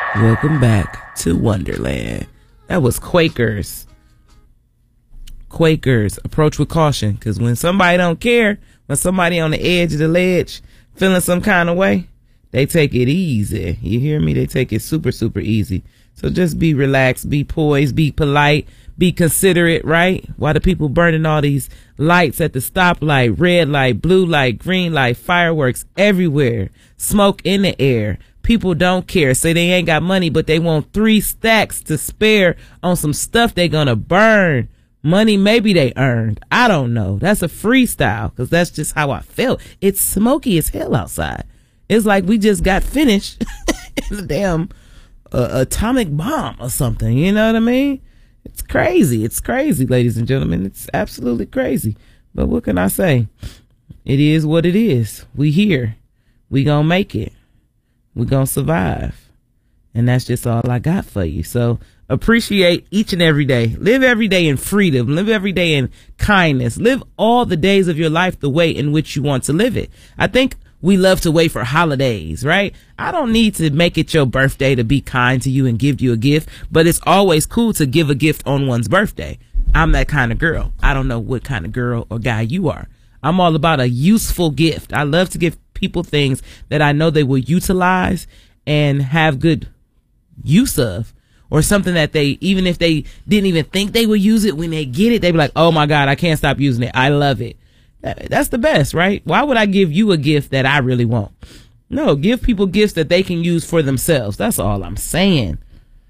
Welcome back to Wonderland. That was Quakers. Quakers, approach with caution, because when somebody don't care, when somebody on the edge of the ledge feeling some kind of way, they take it easy. You hear me? They take it super, super easy. So just be relaxed, be poised, be polite, be considerate, right? While the people burning all these lights at the stoplight, red light, blue light, green light, fireworks everywhere, smoke in the air. People don't care. Say they ain't got money, but they want 3 stacks to spare on some stuff they gonna burn. Money maybe they earned. I don't know. That's a freestyle, because that's just how I felt. It's smoky as hell outside. It's like we just got finished in a damn atomic bomb or something. You know what I mean? It's crazy. It's crazy, ladies and gentlemen. It's absolutely crazy. But what can I say? It is what it is. We here. We gonna make it. We gonna survive. And that's just all I got for you. So appreciate each and every day. Live every day in freedom. Live every day in kindness. Live all the days of your life the way in which you want to live it. I think we love to wait for holidays, right? I don't need to make it your birthday to be kind to you and give you a gift, but it's always cool to give a gift on one's birthday. I'm that kind of girl. I don't know what kind of girl or guy you are. I'm all about a useful gift. I love to give people things that I know they will utilize and have good use of, or something that they, even if they didn't even think they would use it, when they get it, they be like, oh my God, I can't stop using it. I love it. That's the best, right? Why would I give you a gift that I really want? No, give people gifts that they can use for themselves. That's all I'm saying.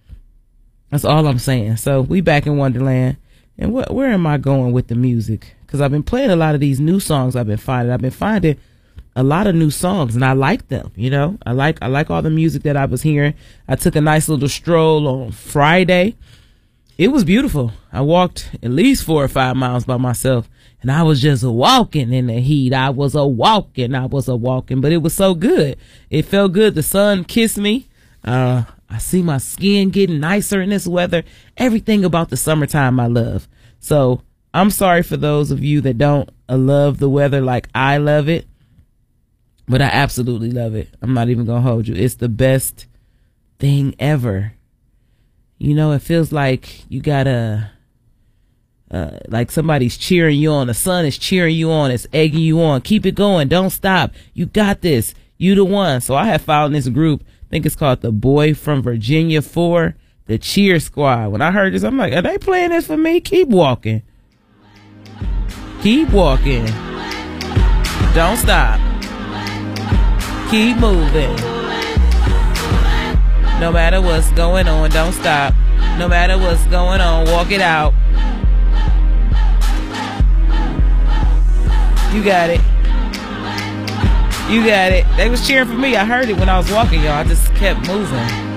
That's all I'm saying. So we back in Wonderland. And where am I going with the music? Because I've been playing a lot of these new songs I've been finding a lot of new songs, and I like them. You know, I like all the music that I was hearing. I took a nice little stroll on Friday. It was beautiful. I walked at least 4 or 5 miles by myself, and I was just walking in the heat. I was a walking, but it was so good. It felt good. The sun kissed me. I see my skin getting nicer in this weather. Everything about the summertime I love. So I'm sorry for those of you that don't love the weather like I love it, but I absolutely love it. I'm not even gonna hold you. It's the best thing ever. You know, it feels like you gotta, like somebody's cheering you on. The sun is cheering you on. It's egging you on. Keep it going. Don't stop. You got this. You the one. So I have found this group. I think it's called the Boy from Virginia 4, the Cheer Squad. When I heard this, I'm like, are they playing this for me? Keep walking. Keep walking. Don't stop. Keep moving. No matter what's going on, don't stop. No matter what's going on, walk it out. You got it. You got it. They was cheering for me. I heard it when I was walking, y'all. I just kept moving.